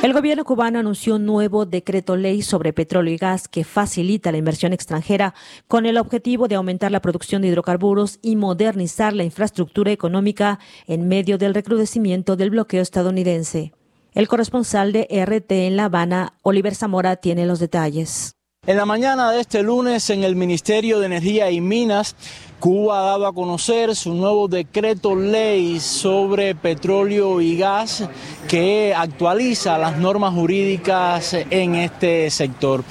El gobierno cubano anunció un nuevo decreto ley sobre petróleo y gas que facilita la inversión extranjera con el objetivo de aumentar la producción de hidrocarburos y modernizar la infraestructura económica en medio del recrudecimiento del bloqueo estadounidense. El corresponsal de RT en La Habana, Oliver Zamora, tiene los detalles. En la mañana de este lunes, en el Ministerio de Energía y Minas, Cuba ha dado a conocer su nuevo decreto ley sobre petróleo y gas que actualiza las normas jurídicas en este sector.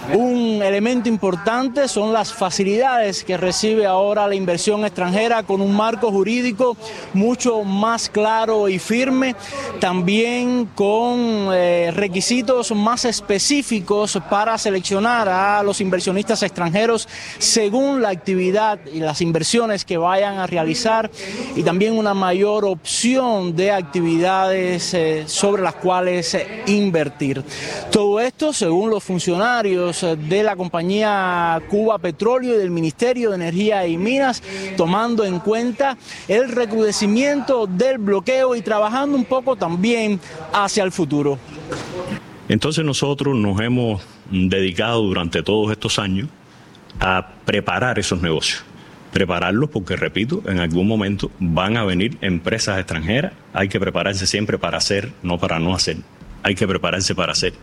Un elemento importante son las facilidades que recibe ahora la inversión extranjera con un marco jurídico mucho más claro y firme, también con requisitos más específicos para seleccionar a los inversionistas extranjeros según la actividad y las inversiones que vayan a realizar, y también una mayor opción de actividades sobre las cuales invertir. Todo esto según los funcionarios de la compañía Cuba Petróleo y del Ministerio de Energía y Minas, tomando en cuenta el recrudecimiento del bloqueo y trabajando un poco también hacia el futuro. Entonces nosotros nos hemos dedicado durante todos estos años a preparar esos negocios. Prepararlos porque, repito, en algún momento van a venir empresas extranjeras. Hay que prepararse siempre para hacer, no para no hacer. Hay que prepararse para hacer.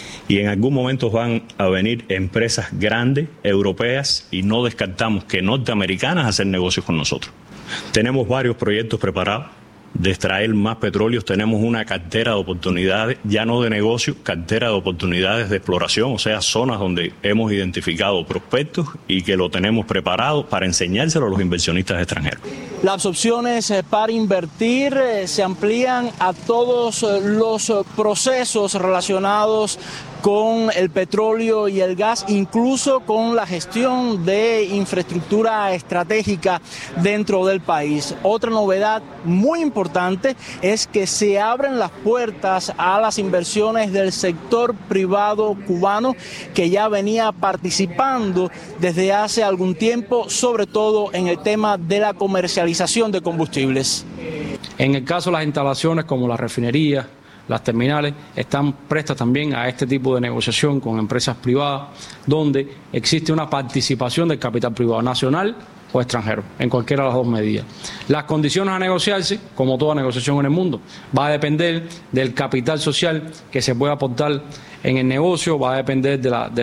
Y en algún momento van a venir empresas grandes, europeas, y no descartamos que norteamericanas a hacer negocios con nosotros. Tenemos varios proyectos preparados de extraer más petróleo. Tenemos una cartera de oportunidades, ya no de negocio, cartera de oportunidades de exploración, o sea, zonas donde hemos identificado prospectos y que lo tenemos preparado para enseñárselo a los inversionistas extranjeros. Las opciones para invertir se amplían a todos los procesos relacionados con el petróleo y el gas, incluso con la gestión de infraestructura estratégica dentro del país. Otra novedad muy importante es que se abren las puertas a las inversiones del sector privado cubano, que ya venía participando desde hace algún tiempo, sobre todo en el tema de la comercialización de combustibles. En el caso de las instalaciones como la refinería, las terminales están prestas también a este tipo de negociación con empresas privadas, donde existe una participación del capital privado nacional o extranjero, en cualquiera de las dos medidas. Las condiciones a negociarse, como toda negociación en el mundo, va a depender del capital social que se pueda aportar en el negocio, va a depender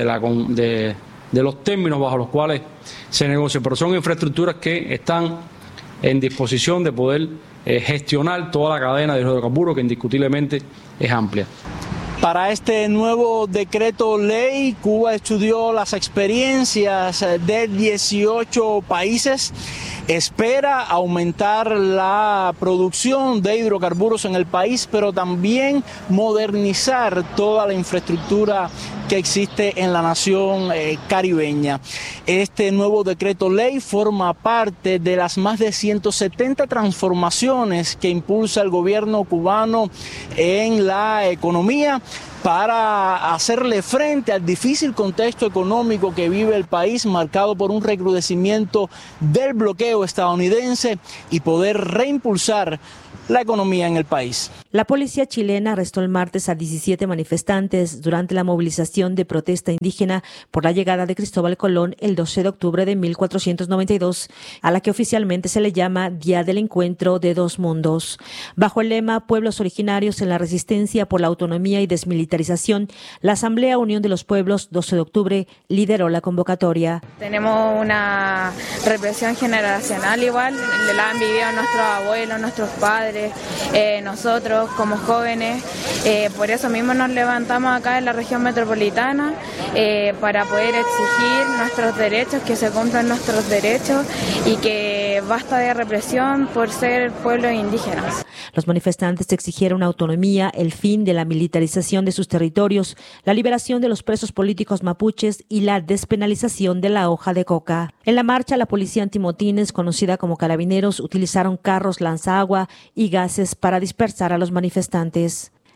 de los términos bajo los cuales se negocia, pero son infraestructuras que están en disposición de poder gestionar toda la cadena de hidrocarburos, que indiscutiblemente es amplia. Para este nuevo decreto ley, Cuba estudió las experiencias de 18 países. Espera aumentar la producción de hidrocarburos en el país, pero también modernizar toda la infraestructura que existe en la nación caribeña. Este nuevo decreto ley forma parte de las más de 170 transformaciones que impulsa el gobierno cubano en la economía para hacerle frente al difícil contexto económico que vive el país, marcado por un recrudecimiento del bloqueo estadounidense, y poder reimpulsar la economía en el país. La policía chilena arrestó el martes a 17 manifestantes durante la movilización de protesta indígena por la llegada de Cristóbal Colón el 12 de octubre de 1492, a la que oficialmente se le llama Día del Encuentro de Dos Mundos. Bajo el lema Pueblos Originarios en la Resistencia por la Autonomía y Desmilitarización, la Asamblea Unión de los Pueblos 12 de octubre lideró la convocatoria. Tenemos una represión generacional igual, la han vivido nuestros abuelos, nuestros padres, nosotros como jóvenes, por eso mismo nos levantamos acá en la región metropolitana para poder exigir nuestros derechos, que se cumplan nuestros derechos y que basta de represión por ser pueblos indígenas. Los manifestantes exigieron autonomía, el fin de la militarización de sus territorios, la liberación de los presos políticos mapuches y la despenalización de la hoja de coca. En la marcha, la policía antimotines, conocida como Carabineros, utilizaron carros lanzaagua y gases para dispersar a los manifestantes.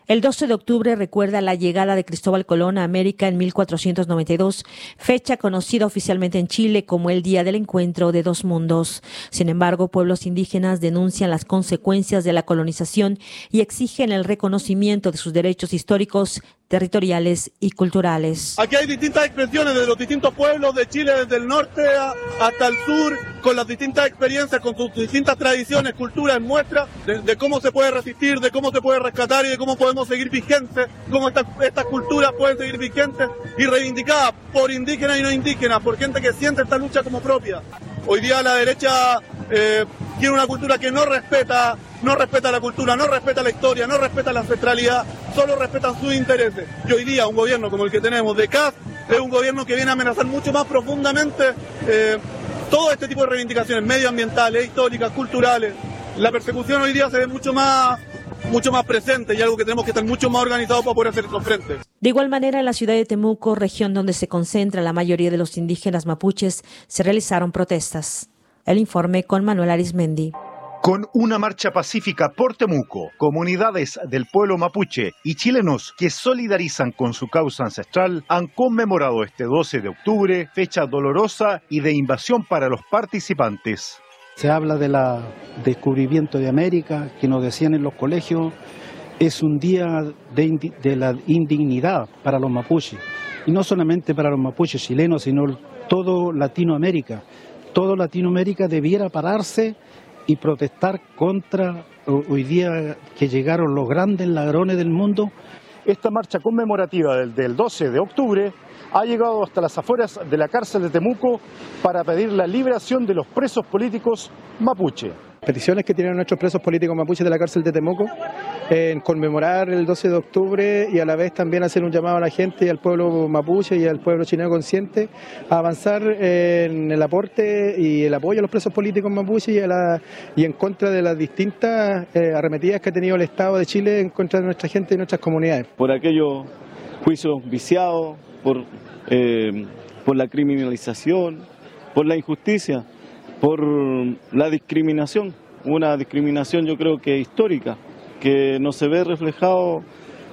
El 12 de octubre recuerda la llegada de Cristóbal Colón a América en 1492, fecha conocida oficialmente en Chile como el Día del Encuentro de Dos Mundos. Sin embargo, pueblos indígenas denuncian las consecuencias de la colonización y exigen el reconocimiento de sus derechos históricos, territoriales y culturales. Aquí hay distintas expresiones de los distintos pueblos de Chile, desde el norte hasta el sur, con las distintas experiencias, con sus distintas tradiciones, culturas, muestras de cómo se puede resistir, de cómo se puede rescatar y de cómo podemos seguir vigentes, cómo estas culturas pueden seguir vigentes y reivindicadas por indígenas y no indígenas, por gente que siente esta lucha como propia. Hoy día la derecha tiene una cultura que no respeta la cultura, no respeta la historia, no respeta la ancestralidad, solo respetan sus intereses. Y hoy día un gobierno como el que tenemos de CAS es un gobierno que viene a amenazar mucho más profundamente todo este tipo de reivindicaciones medioambientales, históricas, culturales. La persecución hoy día se ve mucho más presente y algo que tenemos que estar mucho más organizados para poder hacer estos frentes. De igual manera, en la ciudad de Temuco, región donde se concentra la mayoría de los indígenas mapuches, se realizaron protestas. El informe con Manuel Arismendi. Con una marcha pacífica por Temuco, comunidades del pueblo mapuche y chilenos que solidarizan con su causa ancestral han conmemorado este 12 de octubre, fecha dolorosa y de invasión para los participantes. Se habla del descubrimiento de América, que nos decían en los colegios, es un día de la indignidad para los mapuches. Y no solamente para los mapuches chilenos, sino todo Latinoamérica. Todo Latinoamérica debiera pararse y protestar contra hoy día que llegaron los grandes ladrones del mundo. Esta marcha conmemorativa del 12 de octubre ha llegado hasta las afueras de la cárcel de Temuco para pedir la liberación de los presos políticos mapuche. Peticiones que tienen nuestros presos políticos mapuches de la cárcel de Temuco, en conmemorar el 12 de octubre y a la vez también hacer un llamado a la gente y al pueblo mapuche y al pueblo chileno consciente a avanzar en el aporte y el apoyo a los presos políticos mapuches y en contra de las distintas arremetidas que ha tenido el Estado de Chile en contra de nuestra gente y nuestras comunidades. Por aquellos juicios viciados, por la criminalización, por la injusticia, por la discriminación, una discriminación yo creo que histórica, que no se ve reflejado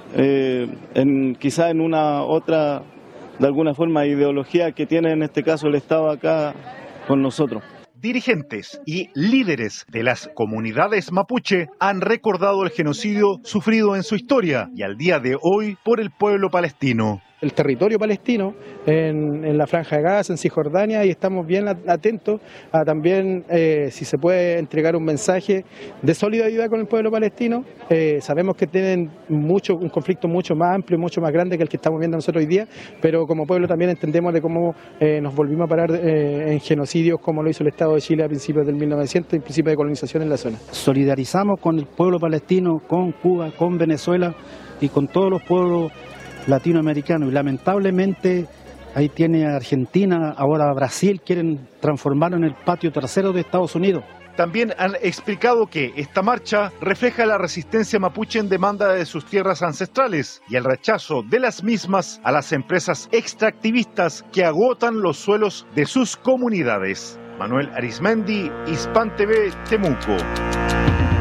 quizá en una otra, de alguna forma, ideología que tiene en este caso el Estado acá con nosotros. Dirigentes y líderes de las comunidades mapuche han recordado el genocidio sufrido en su historia y al día de hoy por el pueblo palestino. El territorio palestino en la Franja de Gaza, en Cisjordania, y estamos bien atentos a también si se puede entregar un mensaje de solidaridad con el pueblo palestino. Sabemos que tienen un conflicto mucho más amplio, mucho más grande que el que estamos viendo nosotros hoy día, pero como pueblo también entendemos de cómo nos volvimos a parar en genocidios como lo hizo el Estado de Chile a principios del 1900 y principios de colonización en la zona. Solidarizamos con el pueblo palestino, con Cuba, con Venezuela y con todos los pueblos latinoamericanos, y lamentablemente ahí tiene a Argentina, ahora a Brasil, quieren transformarlo en el patio trasero de Estados Unidos. También han explicado que esta marcha refleja la resistencia mapuche en demanda de sus tierras ancestrales y el rechazo de las mismas a las empresas extractivistas que agotan los suelos de sus comunidades. Manuel Arismendi, Hispan TV, Temuco.